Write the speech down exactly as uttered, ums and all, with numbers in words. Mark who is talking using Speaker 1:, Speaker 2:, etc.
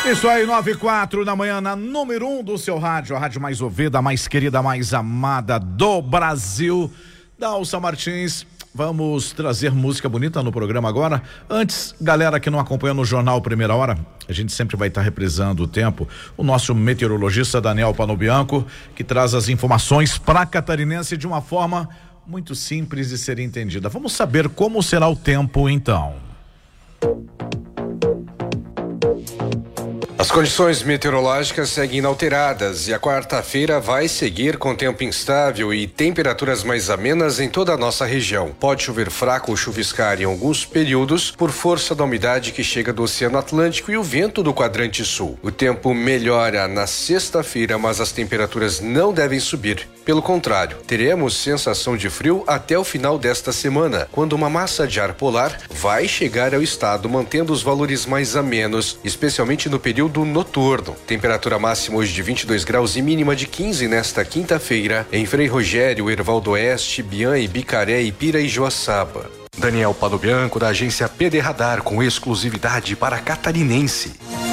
Speaker 1: Isso aí, nove e quatro da manhã, na número um do seu rádio, a rádio mais ouvida, mais querida, mais amada do Brasil. Dalsa Martins, vamos trazer música bonita no programa agora. Antes, galera que não acompanha no Jornal Primeira Hora, a gente sempre vai estar reprisando o tempo. O nosso meteorologista Daniel Panobianco, que traz as informações para catarinense de uma forma muito simples de ser entendida. Vamos saber como será o tempo então.
Speaker 2: As condições meteorológicas seguem inalteradas e a quarta-feira vai seguir com tempo instável e temperaturas mais amenas em toda a nossa região. Pode chover fraco ou chuviscar em alguns períodos por força da umidade que chega do Oceano Atlântico e o vento do quadrante sul. O tempo melhora na sexta-feira, mas as temperaturas não devem subir. Pelo contrário, teremos sensação de frio até o final desta semana, quando uma massa de ar polar vai chegar ao estado, mantendo os valores mais amenos, especialmente no período noturno. Temperatura máxima hoje de vinte e dois graus e mínima de quinze nesta quinta-feira, em Frei Rogério, Erval do Oeste, Biã, Ibicaré, Ipira e Joaçaba. Daniel Panobianco, da agência P D Radar, com exclusividade para catarinense.